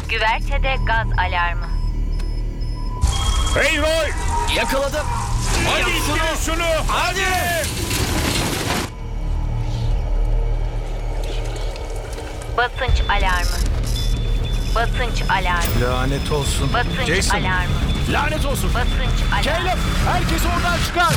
Güvertede gaz alarmı. Hey Roy! Yakaladım. Hadi Yap ittirin şunu! Hadi! Basınç alarmı. Basınç alarmı. Lanet olsun. Basınç Jason. alarmı. Lanet olsun! Basınç alarmı. Caleb! Herkes oradan çıkar!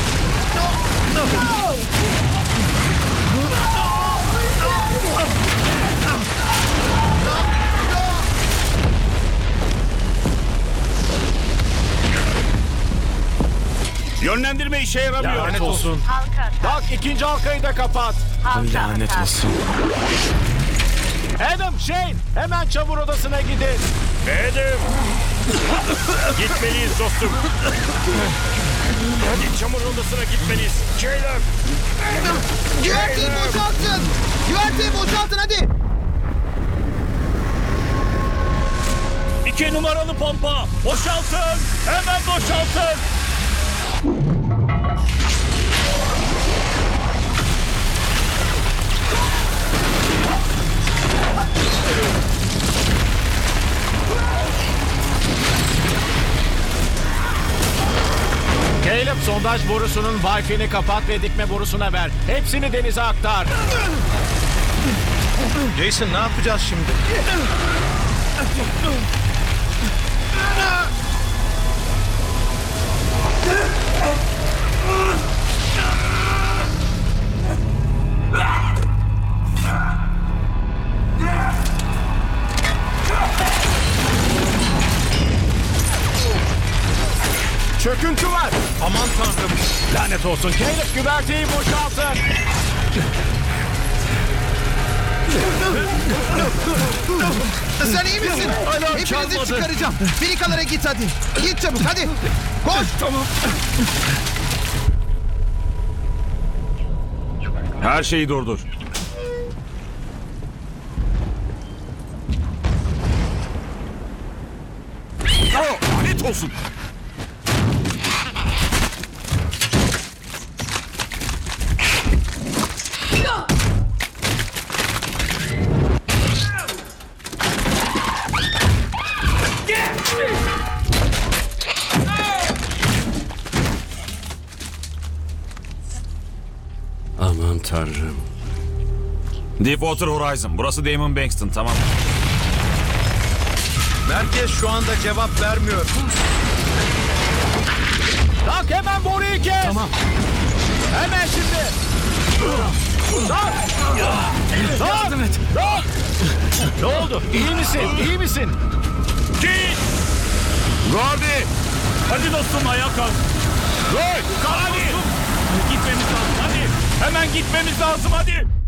Yönlendirme işe yaramıyor. Lanet olsun. Halka atar. Bak ikinci halkayı da kapat. Halka Lanet atar. olsun. Adam, Shane, hemen çamur odasına gidin. Adam! Gitmeliyiz dostum. Hadi çamur odasına gitmeliyiz. Caleb! Güverteyi boşaltın. Güverteyi boşaltın hadi. 2 numaralı pompa. Boşaltın. Hemen boşaltın. Caleb, sondaj borusunun Wi-Fi'ni kapat ve dikme borusuna ver. Hepsini denize aktar. Jason ne yapacağız şimdi? Çöküntü var. Aman tanrım. Lanet olsun. Caleb, güverteyi boşaltın. Sen iyi misin? Hepinizi çalmadı. çıkaracağım. Filikalara git hadi. Git çabuk hadi. Koş. Her şeyi durdur. Lanet olsun. Aman tanrım. Deepwater Horizon. Burası Damon Bankston, tamam. Merkez şu anda cevap vermiyor. Bak hemen boruyu kes. Tamam. Hemen şimdi. Dur. Dur. Yardım et. Dur. Ne oldu? İyi misin? İyi misin? Git. Gordy. Hadi dostum, ayağa kalk. Roy. Kalk hadi. Gitmemiz lazım hadi. Hemen gitmemiz lazım hadi.